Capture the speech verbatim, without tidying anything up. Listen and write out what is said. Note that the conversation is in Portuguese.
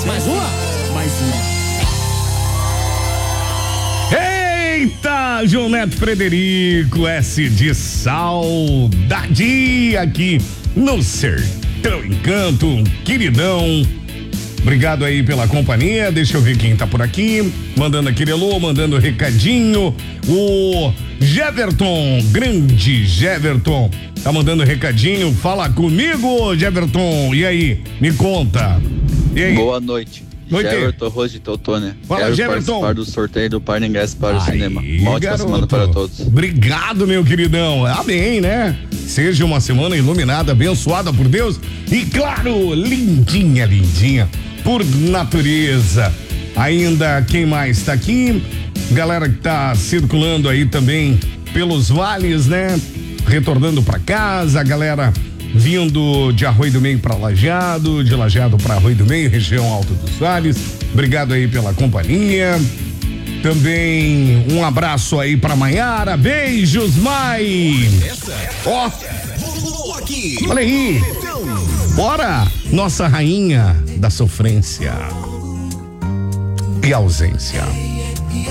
Mais uma? Mais uma. Eita, João Neto Frederico, S de saudade aqui no Sertão Encanto, queridão. Obrigado aí pela companhia. Deixa eu ver quem tá por aqui. Mandando aquele alô, mandando recadinho. O Jeverton, grande Jeverton, tá mandando recadinho. Fala comigo, Jeverton. E aí, me conta. E aí? Boa noite. Noite. Jeverton Rose de Teutônia. Fala, Quero Jeverton. participar do sorteio do par de ingressos para o Aí, cinema. Uma ótima garoto. semana para todos. Obrigado, meu queridão. Amém, né? Seja uma semana iluminada, abençoada por Deus e, claro, lindinha, lindinha, por natureza. Ainda quem mais tá aqui? Galera que tá circulando aí também pelos vales, né? Retornando pra casa, a galera vindo de Arroio do Meio para Lajeado, de Lajeado para Arroio do Meio, região Alto dos Vales. Obrigado aí pela companhia. Também um abraço aí pra Maiara. Beijos, Mai. Ó, oh, olha aí. Bora, nossa rainha da sofrência e ausência.